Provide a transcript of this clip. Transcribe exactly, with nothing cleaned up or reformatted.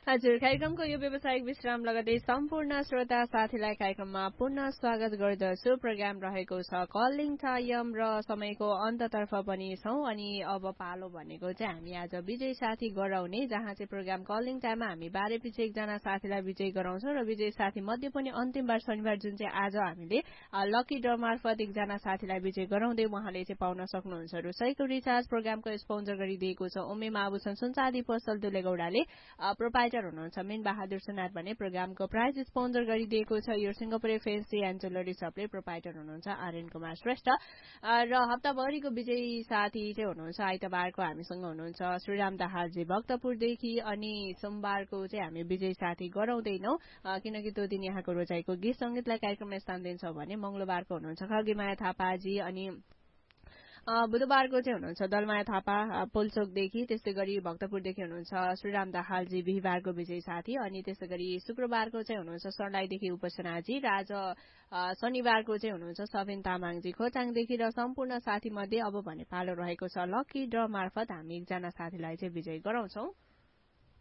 हजुर, कार्यक्रमको यो व्यावसायिक विश्राम लगतै सम्पूर्ण श्रोता साथीलाई कार्यक्रममा पुनः स्वागत गर्दछु। प्रोग्राम रहेको छ कलिङ टाइम र समयको अन्ततर्फ पनि छौं अनि अब पालो भनेको चाहिँ हामी आज विजय साथी गराउने, जहाँ चाहिँ प्रोग्राम कलिङ टाइममा हामी बाह्र पछि एकजना साथीलाई विजय गराउँछौं र विजय साथी मध्ये पनि अन्तिमबार शनिबार जुन चाहिँ आज हामीले लकी ड्र मार्फत एकजना साथीलाई विजय गराउँदै उहाँले चाहिँ पाउन सक्नुहुन्छ रुसैको रिचार्ज। प्रोग्रामको स्पोन्सर गरिदिएको छ उमेम आभूषण सुनचाँदी पसल दुलेगौडाले। प्रोपाइटर हुनुहुन्छ मेन बहादुर सुनार भने प्रोग्रामको प्राइज स्पोन्सर गरिदिएको छ यो Singapore fancy and jewellery शपले। Proprietor हुनुहुन्छ आर्यन कुमार श्रेष्ठ र हप्ताभरिको विजयी साथी चाहिँ हुनुहुन्छ आइतबारको हामीसँग हुनुहुन्छ श्रीराम दाहालजी भक्तपुरदेखि। अनि सोमबारको चाहिँ हामी विजयी साथी गराउँदैनौ किनकि त्यो दिन यहाँको रोजाइको गीत संगीतलाई कार्यक्रममा स्थान दिन्छौं भने मंगलबारको हुनुहुन्छ खगीमाया थापाजी। अनि बुधबारको चाहिँ हुनुहुन्छ दलमाया थापा पोलचोकदेखि। त्यस्तै गरी भक्तपुरदेखि हुनुहुन्छ श्रीराम दाहालजी बिहिबारको विजयी साथी। अनि त्यस्तै गरी शुक्रबारको चाहिँ हुनुहुन्छ सर्लाईदेखि उपासनाजी। र आज शनिबारको चाहिँ हुनुहुन्छ सबिन तामाङजी खोटाङदेखि। र सम्पूर्ण साथी मध्ये अब भने पालो रहेको छ लकी ड्र मार्फत हामी एकजना साथीलाई चाहिँ विजय गराउँछौं।